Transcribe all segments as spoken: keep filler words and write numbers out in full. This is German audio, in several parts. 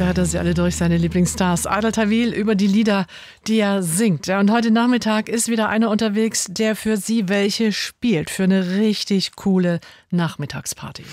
Da hat er sie alle durch, seine Lieblingsstars. Adel Tawil über die Lieder, die er singt. Ja, und heute Nachmittag ist wieder einer unterwegs, der für Sie welche spielt. Für eine richtig coole Nachmittagsparty.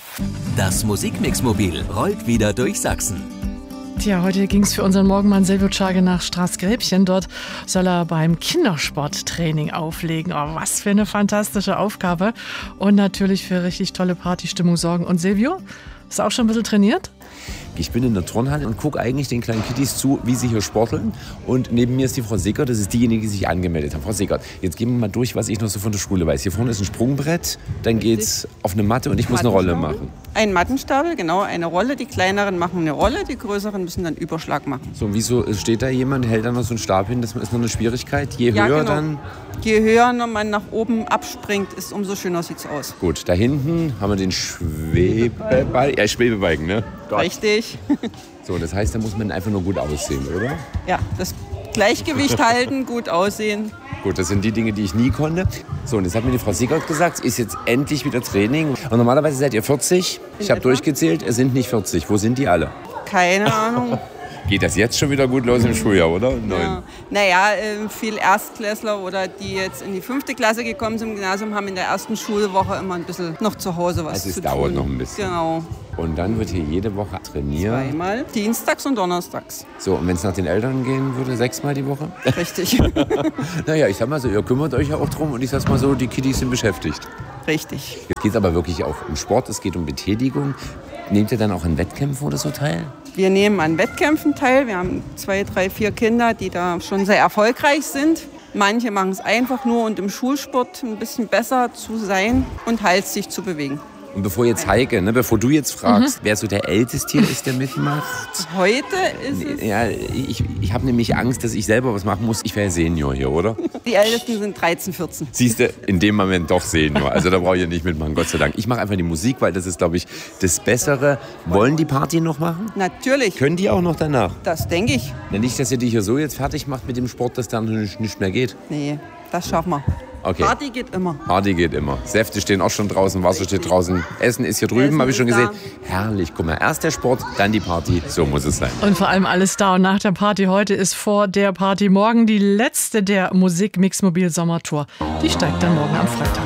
Das Musikmixmobil rollt wieder durch Sachsen. Tja, heute ging es für unseren Morgenmann Silvio Czage nach Straßgräbchen. Dort soll er beim Kindersporttraining auflegen. Oh, was für eine fantastische Aufgabe. Und natürlich für richtig tolle Partystimmung sorgen. Und Silvio, hast du auch schon ein bisschen trainiert? Ich bin in der Turnhalle und gucke eigentlich den kleinen Kiddies zu, wie sie hier sporteln. Und neben mir ist die Frau Sickert, das ist diejenige, die sich angemeldet hat. Frau Sickert, jetzt gehen wir mal durch, was ich noch so von der Schule weiß. Hier vorne ist ein Sprungbrett, dann geht's auf eine Matte und ich muss eine Rolle machen. Ein Mattenstapel, genau, eine Rolle. Die kleineren machen eine Rolle, die größeren müssen dann Überschlag machen. So, wieso steht da jemand, hält dann noch so einen Stab hin? Das ist noch eine Schwierigkeit. Je ja, höher genau. dann... Je höher man nach oben abspringt, ist, umso schöner sieht's aus. Gut, da hinten haben wir den Schwebebalken. Ja, Schwebebalken, ne? Gott. Richtig. So, das heißt, da muss man einfach nur gut aussehen, oder? Ja, das Gleichgewicht halten, gut aussehen. Gut, das sind die Dinge, die ich nie konnte. So, und jetzt hat mir die Frau Sickert gesagt, ist jetzt endlich wieder Training. Und normalerweise seid ihr vierzig. Ich habe durchgezählt, es sind nicht vierzig. Wo sind die alle? Keine Ahnung. Geht das jetzt schon wieder gut los im Schuljahr, oder? Nein. Ja. Naja, äh, viel Erstklässler oder die jetzt in die fünfte Klasse gekommen sind im Gymnasium, haben in der ersten Schulwoche immer ein bisschen noch zu Hause was also zu es tun. dauert noch ein bisschen. Genau. Und dann wird hier jede Woche trainiert. Zweimal, dienstags und donnerstags. So, und wenn es nach den Eltern gehen würde, sechsmal die Woche? Richtig. Naja, ich sag mal so, ihr kümmert euch ja auch drum und ich sag's mal so, die Kiddies sind beschäftigt. Richtig. Jetzt geht's aber wirklich auch um Sport, es geht um Betätigung. Nehmt ihr dann auch an Wettkämpfen oder so teil? Wir nehmen an Wettkämpfen teil. Wir haben zwei, drei, vier Kinder, die da schon sehr erfolgreich sind. Manche machen es einfach nur, und im Schulsport ein bisschen besser zu sein und halt sich zu bewegen. Und bevor jetzt Heike, ne, bevor du jetzt fragst, mhm. wer so der Älteste hier ist, der mitmacht. Heute ist es... Ja, ich, ich habe nämlich Angst, dass ich selber was machen muss. Ich wäre Senior hier, oder? Die Ältesten sind dreizehn, vierzehn. Siehst du, in dem Moment doch Senior. Also da brauche ich ja nicht mitmachen, Gott sei Dank. Ich mache einfach die Musik, weil das ist, glaube ich, das Bessere. Wollen die Party noch machen? Natürlich. Können die auch noch danach? Das denke ich. Na, nicht, dass ihr die hier so jetzt fertig macht mit dem Sport, dass dann nicht, nicht mehr geht. Nee, das schaffen wir. Okay. Party geht immer. Party geht immer. Säfte stehen auch schon draußen, Wasser steht draußen. Essen ist hier drüben, habe ich schon gesehen. Da. Herrlich, guck mal, erst der Sport, dann die Party. So muss es sein. Und vor allem alles da. Und nach der Party heute ist vor der Party morgen die letzte der Musik-Mixmobil Sommertour. Die steigt dann morgen am Freitag.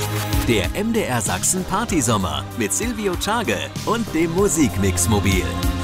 Der M D R Sachsen Partysommer mit Silvio Czage und dem Musikmixmobil.